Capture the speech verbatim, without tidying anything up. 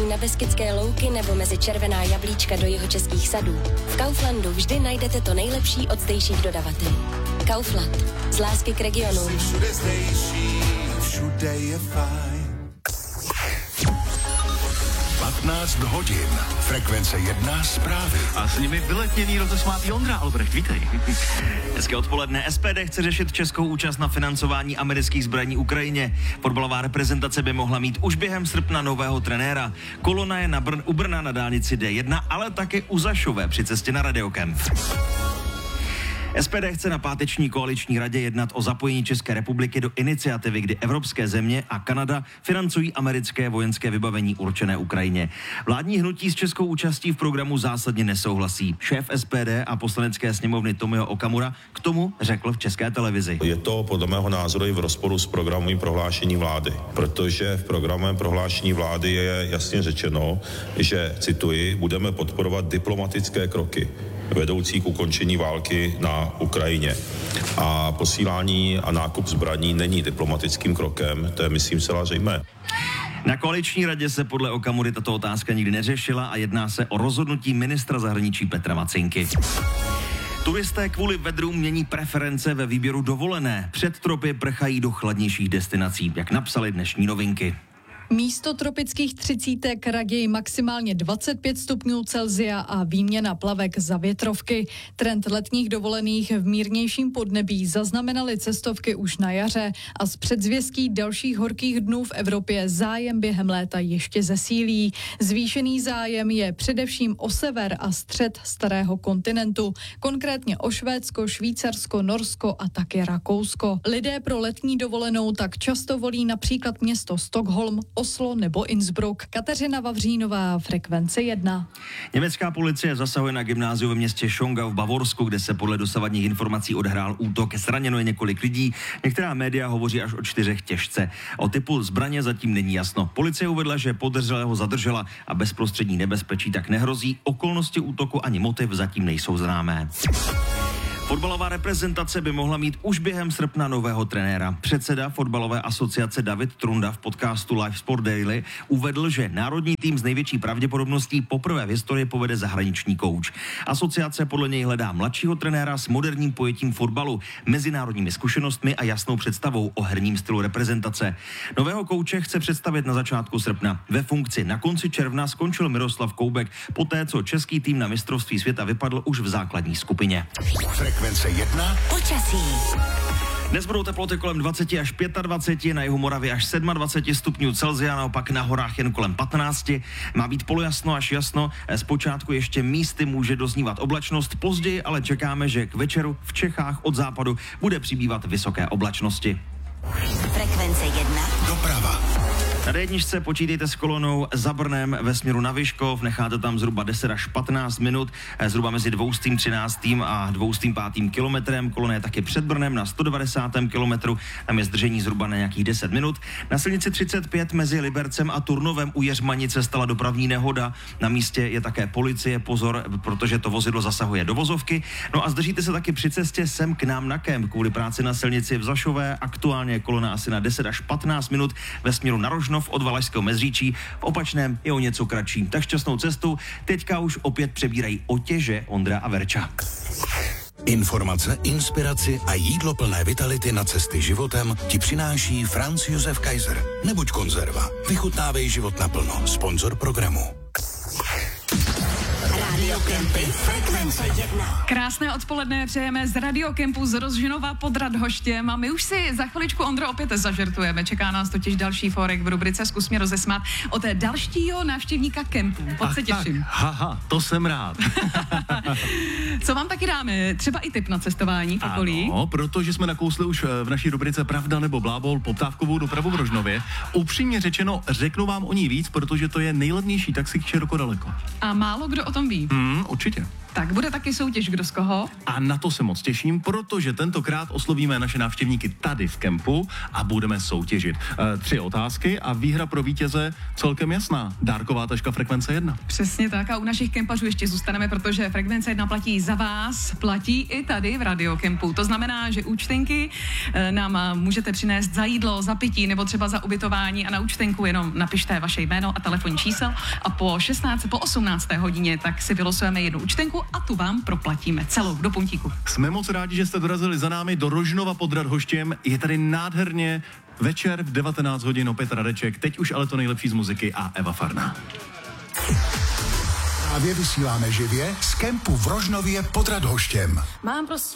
na Beskydské louky nebo mezi červená jablíčka do jihočeských sadů, v Kauflandu vždy najdete to nejlepší od zdejších dodavatelů. Kaufland. Z lásky k regionům. Všude zdejší, všude je fajn. patnáct hodin. Frekvence jedna zprávy. A s nimi vyletněný rozesmátý Ondra Albrecht, vítej. Hezké odpoledne. S P D chce řešit českou účast na financování amerických zbraní Ukrajině. Fotbalová reprezentace by mohla mít už během srpna nového trenéra. Kolona je na Brn, u Brna na dálnici D jedna, ale také u Zašové při cestě na Radiokemp. S P D chce na páteční koaliční radě jednat o zapojení České republiky do iniciativy, kdy evropské země a Kanada financují americké vojenské vybavení určené Ukrajině. Vládní hnutí s českou účastí v programu zásadně nesouhlasí. Šéf S P D a poslanecké sněmovny Tomio Okamura k tomu řekl v České televizi. Je to podle mého názoru i v rozporu s programovým prohlášení vlády, protože v programovém prohlášení vlády je jasně řečeno, že, cituji, budeme podporovat diplomatické kroky vedoucí k ukončení války na Ukrajině. A posílání a nákup zbraní není diplomatickým krokem, to je, myslím, zcela zřejmé. Na koaliční radě se podle Okamury tato otázka nikdy neřešila a jedná se o rozhodnutí ministra zahraničí Petra Macinky. Turisté kvůli vedrům mění preference ve výběru dovolené. Před tropy prchají do chladnějších destinací, jak napsaly dnešní Novinky. Místo tropických třicítek raději maximálně dvacet pět stupňů Celsia a výměna plavek za větrovky. Trend letních dovolených v mírnějším podnebí zaznamenaly cestovky už na jaře a z předzvěstí dalších horkých dnů v Evropě zájem během léta ještě zesílí. Zvýšený zájem je především o sever a střed starého kontinentu, konkrétně o Švédsko, Švýcarsko, Norsko a také Rakousko. Lidé pro letní dovolenou tak často volí například město Stockholm, Oslo nebo Innsbruck. Kateřina Vavřínová, Frekvence jedna. Německá policie zasahuje na gymnáziu ve městě Schongau v Bavorsku, kde se podle dosavadních informací odhrál útok. Zraněno je několik lidí. Některá média hovoří až o čtyřech těžce. O typu zbraně zatím není jasno. Policie uvedla, že podezřelého zadržela a bezprostřední nebezpečí tak nehrozí. Okolnosti útoku ani motiv zatím nejsou známé. Fotbalová reprezentace by mohla mít už během srpna nového trenéra. Předseda fotbalové asociace David Trunda v podcastu Live Sport Daily uvedl, že národní tým s největší pravděpodobností poprvé v historii povede zahraniční kouč. Asociace podle něj hledá mladšího trenéra s moderním pojetím fotbalu, mezinárodními zkušenostmi a jasnou představou o herním stylu reprezentace. Nového kouče chce představit na začátku srpna. Ve funkci na konci června skončil Miroslav Koubek, poté co český tým na mistrovství světa vypadl už v základní skupině. Frekvence jedna. Počasí. Dnes budou teploty kolem dvacet až dvacet pět, na jihu Moravy až dvacet sedm stupňů Celsia, naopak na horách jen kolem patnáct. Má být polojasno až jasno, zpočátku ještě místy může doznívat oblačnost, později ale čekáme, že k večeru v Čechách od západu bude přibývat vysoké oblačnosti. Frekvence jedna. Doprava. Na D jedničce počítejte s kolonou za Brnem ve směru na Vyškov, necháte tam zhruba deset až patnáct minut, zhruba mezi dvoustým třináctým a dvoustým pátým kilometrem. Kolona je taky před Brnem na sto devadesátém kilometru, tam je zdržení zhruba na nějakých deset minut. Na silnici třicet pět mezi Libercem a Turnovem u Jeřmanice stala dopravní nehoda. Na místě je také policie, pozor, protože to vozidlo zasahuje do vozovky. No a zdržíte se taky při cestě sem k nám na kemp kvůli práci na silnici v Zašové. Aktuálně je kolona asi na deset až patnáct minut ve směru na Rožnov od Valašského Mezříčí, v opačném je o něco kratší. Tak šťastnou cestu, teďka už opět přebírají otěže Ondra a Verča. Informace, inspiraci a jídlo plné vitality na cesty životem ti přináší Franz Josef Kaiser. Nebuď konzerva. Vychutnávej život naplno. Sponzor programu. Radiokempy. Frekvence jedna. Krásné odpoledne přejeme z Radiokempu z Rozžinova pod Radhoštěm a my už si za chviličku, Ondro, opět zažertujeme. Čeká nás totiž další fórek v rubrice Zkus mě rozesmát od dalšího návštěvníka kempu. Pojď se těším. Tak, haha, to jsem rád. Co vám taky dáme? Třeba i tip na cestování v okolí? Ano, protože jsme nakousli už v naší rubrice Pravda nebo blábol poptávkovou dopravu v Rožnově. Upřímně řečeno, řeknu vám o ní víc, protože to je nejlevnější taxík široko daleko. A málo kdo o tom ví. Hmm, určitě. Tak, bude taky soutěž Kdo z koho? A na to se moc těším, protože tentokrát oslovíme naše návštěvníky tady v kempu a budeme soutěžit. E, tři otázky a výhra pro vítěze celkem jasná. Dárková taška Frekvence jedna. Přesně tak a u našich kempařů ještě zůstaneme, protože Frekvence jedna platí za vás, platí i tady v Radio Kempu. To znamená, že účtenky e, nám můžete přinést za jídlo, za pití nebo třeba za ubytování a na účtenku jenom napište vaše jméno a telefonní číslo a po šestnácté, po osmnácté hodině tak si vylosujeme jednu účtenku a tu vám proplatíme celou do puntíku. Jsme moc rádi, že jste dorazili za námi do Rožnova pod Radhoštěm. Je tady nádherně večer v devatenáct hodin opět Radeček. Teď už ale to nejlepší z muziky a Eva Farná. Právě vysíláme živě z kempu v Rožnově pod Radhoštěm. Mám prostě